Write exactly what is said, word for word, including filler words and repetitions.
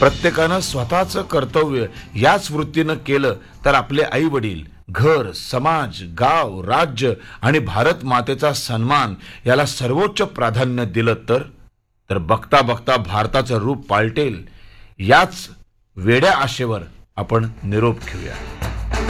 प्रत्येकानं स्वतःचं कर्तव्य याच वृत्तीनं केलं तर आपले आई वडील, घर, समाज, गाव, राज्य आणि भारत मातेचा सन्मान याला सर्वोच्च प्राधान्य दिलं तर तर बघता बघता भारताचं रूप पालटेल. याच वेड्या आशेवर आपण निरोप घेऊया.